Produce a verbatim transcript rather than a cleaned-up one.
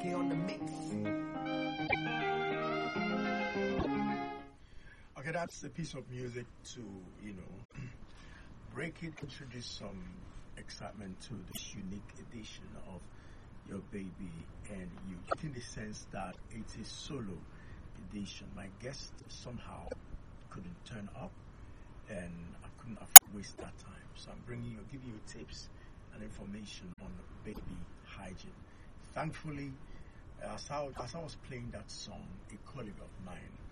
K on the mix. Okay, that's a piece of music to, you know, break it, introduce some excitement to this unique edition of Your Baby and You. In the sense that it's a solo edition. My guest somehow couldn't turn up, and I couldn't afford to waste that time. So I'm bringing you, giving you tips and information on baby hygiene. Thankfully, as I, as I was playing that song, a colleague of mine